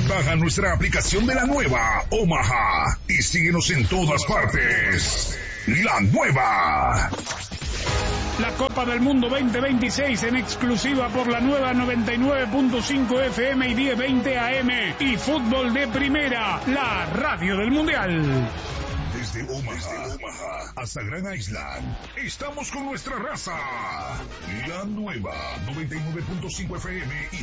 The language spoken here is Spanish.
Baja nuestra aplicación de la nueva Omaha y síguenos en todas partes. La nueva. La Copa del Mundo 2026 en exclusiva por la nueva 99.5 FM y 1020 AM y Fútbol de Primera, la radio del Mundial. Desde Omaha hasta Grand Island, estamos con nuestra raza. La nueva 99.5 FM y